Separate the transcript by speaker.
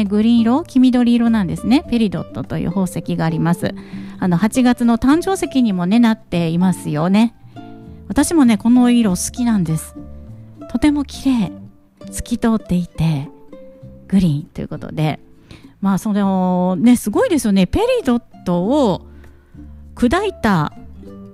Speaker 1: グリーン色、黄緑色なんですね。ペリドットという宝石があります。8月の誕生石にもねなっていますよね。私もねこの色好きなんです。とても綺麗、透き通っていてグリーンということで、そのねすごいですよね。ペリドットを砕いた